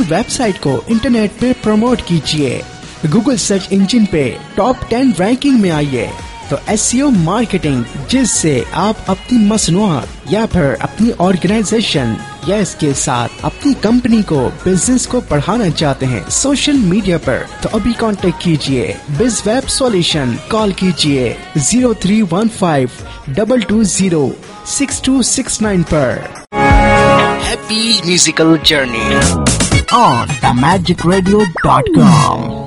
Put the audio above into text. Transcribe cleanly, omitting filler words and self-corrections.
Website को internet पे promote कीजिए, गूगल सर्च इंजन पे टॉप 10 रैंकिंग में आइए। तो SEO मार्केटिंग, जिससे आप अपनी मसनूआत या फिर अपनी ऑर्गेनाइजेशन या इसके साथ अपनी कंपनी को, बिजनेस को बढ़ाना चाहते हैं सोशल मीडिया पर, तो अभी कांटेक्ट कीजिए BizWeb सॉल्यूशन। कॉल कीजिए 0315-220-6269 पर। Happy musical journey on themagicradio.com।